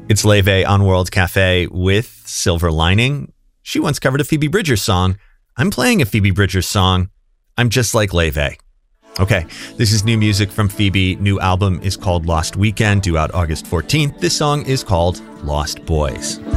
It's Leve on World Cafe with Silver Lining. She once covered a Phoebe Bridgers song. I'm playing a Phoebe Bridgers song. I'm just like Leve. Okay, this is new music from Phoebe. New album is called Lost Weekend, due out August 14th. This song is called Lost Boys.